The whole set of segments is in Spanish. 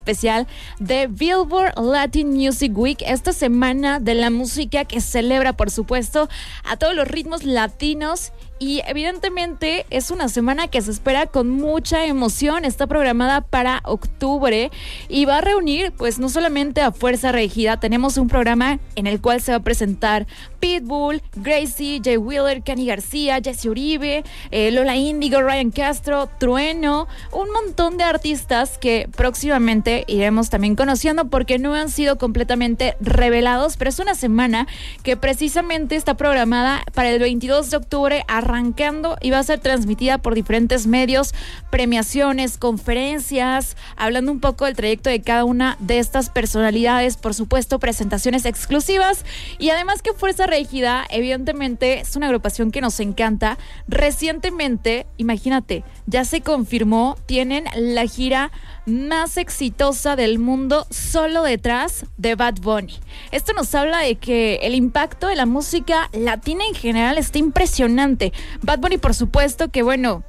especial de Billboard Latin Music Week, esta semana de la música que celebra, por supuesto, a todos los ritmos latinos. Y evidentemente es una semana que se espera con mucha emoción. Está programada para octubre y va a reunir pues no solamente a Fuerza Regida. Tenemos un programa en el cual se va a presentar Pitbull, Gracie, Jay Wheeler, Kenny García, Jesse Uribe, Lola Índigo, Ryan Castro, Trueno, un montón de artistas que próximamente iremos también conociendo porque no han sido completamente revelados, pero es una semana que precisamente está programada para el 22 de octubre arrancando y va a ser transmitida por diferentes medios, premiaciones, conferencias, hablando un poco del trayecto de cada una de estas personalidades, por supuesto, presentaciones exclusivas y además que Fuerza Regida, evidentemente, es una agrupación que nos encanta. Recientemente, imagínate, ya se confirmó, tienen la gira más exitosa del mundo solo detrás de Bad Bunny. Esto nos habla de que el impacto de la música latina en general está impresionante. Bad Bunny, por supuesto, que bueno,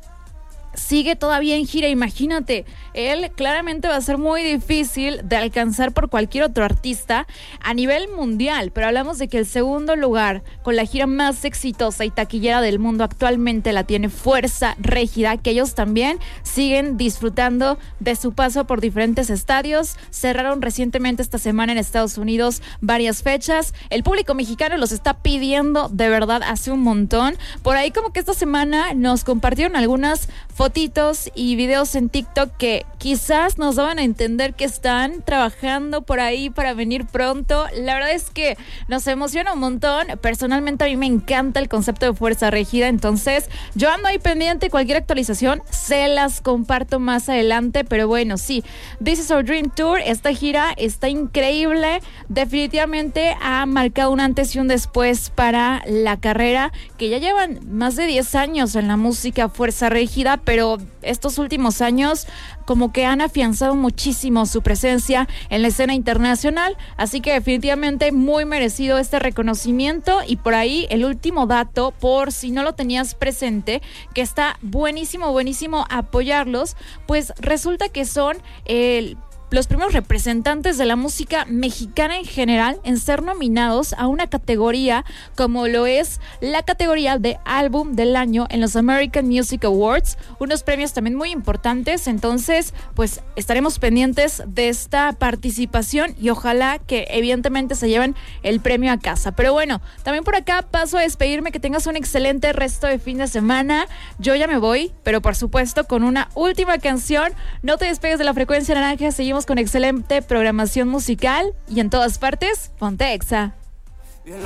sigue todavía en gira, imagínate, él claramente va a ser muy difícil de alcanzar por cualquier otro artista a nivel mundial, pero hablamos de que el segundo lugar con la gira más exitosa y taquillera del mundo actualmente la tiene Fuerza Regida, que ellos también siguen disfrutando de su paso por diferentes estadios. Cerraron recientemente esta semana en Estados Unidos varias fechas, el público mexicano los está pidiendo de verdad hace un montón. Por ahí como que esta semana nos compartieron algunas fotitos y videos en TikTok que quizás nos daban a entender que están trabajando por ahí para venir pronto. La verdad es que nos emociona un montón. Personalmente a mí me encanta el concepto de Fuerza Regida, entonces yo ando ahí pendiente. Cualquier actualización se las comparto más adelante, pero bueno, sí, This is Our Dream Tour, esta gira está increíble, definitivamente ha marcado un antes y un después para la carrera, que ya llevan más de 10 años en la música Fuerza Regida, pero estos últimos años como que han afianzado muchísimo su presencia en la escena internacional, así que definitivamente muy merecido este reconocimiento. Y por ahí el último dato, por si no lo tenías presente, que está buenísimo apoyarlos, pues resulta que son los primeros representantes de la música mexicana en general en ser nominados a una categoría como lo es la categoría de álbum del año en los American Music Awards, unos premios también muy importantes. Entonces pues estaremos pendientes de esta participación y ojalá que evidentemente se lleven el premio a casa. Pero bueno, también por acá paso a despedirme, que tengas un excelente resto de fin de semana. Yo ya me voy, pero por supuesto con una última canción. No te despegues de la frecuencia naranja, seguimos con excelente programación musical y en todas partes, ponte Exa.